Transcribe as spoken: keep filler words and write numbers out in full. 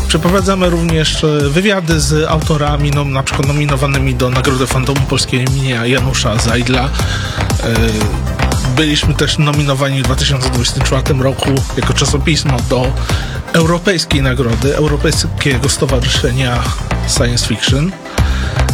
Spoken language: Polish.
Przeprowadzamy również e, wywiady z autorami, no, na przykład nominowanymi do Nagrody Fandomu Polskiego imienia Janusza Zajdla. E, Byliśmy też nominowani w dwa tysiące dwudziestym czwartym roku jako czasopismo do Europejskiej Nagrody, Europejskiego Stowarzyszenia Science Fiction.